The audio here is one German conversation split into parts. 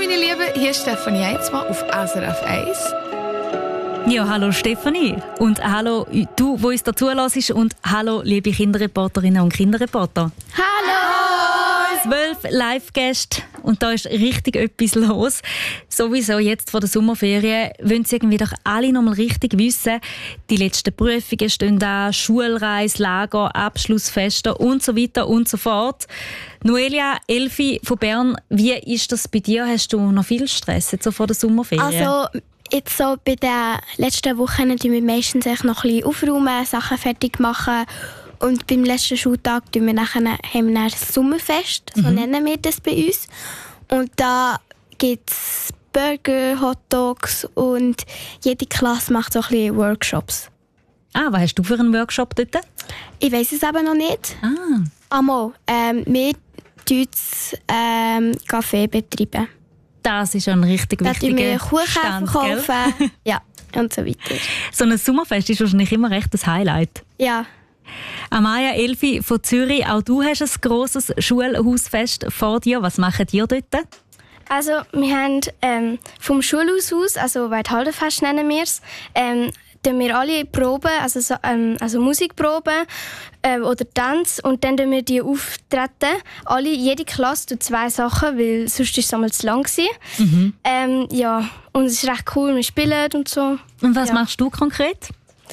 meine Lieben, hier ist Stefanie Heinzmann auf SRF 1. Ja, hallo Stefanie und hallo du, wo uns dazu hörst, und hallo liebe Kinderreporterinnen und Kinderreporter. Hallo! 12 Live-Gäste und da ist richtig etwas los. Sowieso jetzt vor der Sommerferien wollen sie irgendwie doch alle noch mal richtig wissen. Die letzten Prüfungen stehen an, Schulreise, Lager, Abschlussfeste und so weiter und so fort. Noelia, Elfi von Bern, wie ist das bei dir? Hast du noch viel Stress jetzt so vor der Sommerferien? Also jetzt so bei den letzten Wochen tun wir meistens noch ein bisschen aufräumen, Sachen fertig machen. Und beim letzten Schultag haben wir das Sommerfest, so nennen wir das bei uns. Und da gibt es Burger, Hotdogs und jede Klasse macht so ein bisschen Workshops. Was hast du für einen Workshop dort? Ich weiss es aber noch nicht. Einmal, wir Kaffee betreiben. Das ist ein richtig wichtiger Kuchen Stand, verkaufen. Ja, und so weiter. So ein Sommerfest ist wahrscheinlich immer recht ein Highlight. Ja. Amaya, Elfi von Zürich, auch du hast ein grosses Schulhausfest vor dir. Was macht ihr dort? Also wir haben vom Schulhaus aus, also Waldhaldenfest nennen wir es, tun wir alle Proben, also Musikproben oder Tanz, und dann tun wir die auftreten. Jede Klasse tut 2 Sachen, weil sonst war es einmal zu lang gewesen. Ja, und es ist recht cool, wir spielen und so. Und was machst du konkret?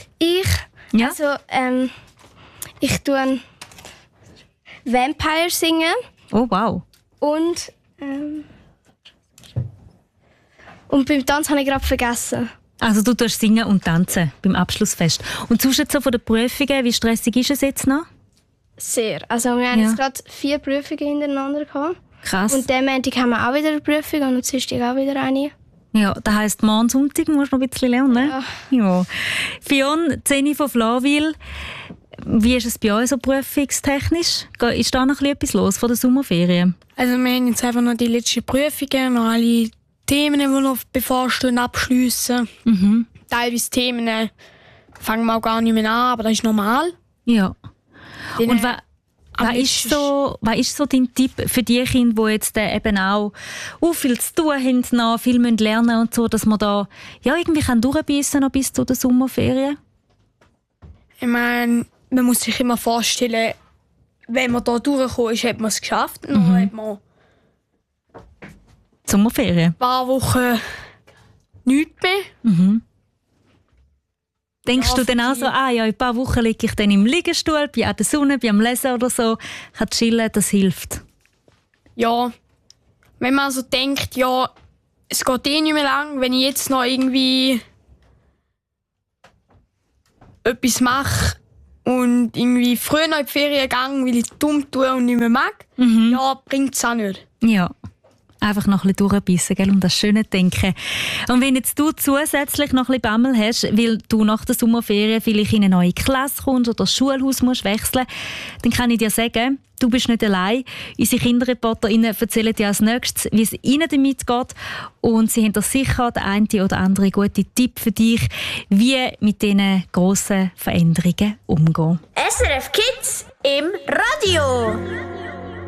Ich tue Vampire singen. Oh, wow. Und beim Tanz habe ich gerade vergessen. Also du tust singen und tanzen beim Abschlussfest. Und sonst so von den Prüfungen, wie stressig ist es jetzt noch? Sehr. Also wir haben jetzt gerade 4 Prüfungen hintereinander gehabt. Krass. Und den Montag haben wir auch wieder eine Prüfung und am Dienstag auch wieder eine. Ja, das heisst, morgen Sonntag musst du noch ein bisschen lernen. Ja. Fionn, Zeni von Flawil, wie ist es bei euch so prüfungstechnisch? Ist da noch etwas los vor der Sommerferien? Also wir haben jetzt einfach noch die letzten Prüfungen, noch alle Themen, die noch bevorstehen, abschliessen. Teilweise Themen fangen wir auch gar nicht mehr an, aber das ist normal. Ja. Und was ist so dein Tipp für die Kinder, die jetzt eben auch viel zu tun haben, noch viel lernen müssen und so, dass man da irgendwie durchbeissen kann bis zu den Sommerferien? Ich meine, man muss sich immer vorstellen, wenn man da durchgekommen ist, hat man es geschafft. Dann hat man Sommerferien? ein paar Wochen nichts mehr. Denkst du dann auch so, in ein paar Wochen liege ich dann im Liegestuhl, bin an der Sonne, bin am Lesen oder so, kann chillen, das hilft? Ja, wenn man also denkt, ja, es geht nicht mehr lang, wenn ich jetzt noch irgendwie etwas mache und irgendwie früher noch in die Ferien gehe, weil ich dumm tue und nicht mehr mag, ja, bringt es auch nicht. Ja. Einfach noch ein bisschen durchbeissen, gell, und das Schöne denken. Und wenn jetzt du zusätzlich noch ein bisschen Bammel hast, weil du nach der Sommerferien vielleicht in eine neue Klasse kommst oder das Schulhaus musst wechseln, dann kann ich dir sagen, du bist nicht allein. Unsere KinderreporterInnen erzählen dir als nächstes, wie es ihnen damit geht. Und sie haben da sicher den einen oder anderen guten Tipp für dich, wie mit diesen grossen Veränderungen umgehen. SRF Kids im Radio.